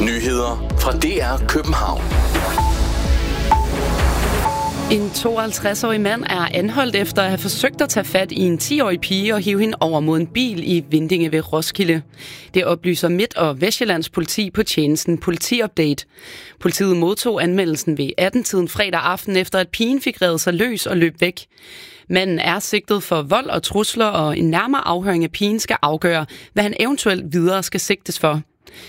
Nyheder fra DR København. En 52-årig mand er anholdt efter at have forsøgt at tage fat i en 10-årig pige og hive hende over mod en bil i Vindinge ved Roskilde. Det oplyser Midt- og Vestjyllands politi på tjenesten Politiupdate. Politiet modtog anmeldelsen ved 18-tiden fredag aften efter at pigen fik revet sig løs og løb væk. Manden er sigtet for vold og trusler, og en nærmere afhøring af pigen skal afgøre, hvad han eventuelt videre skal sigtes for.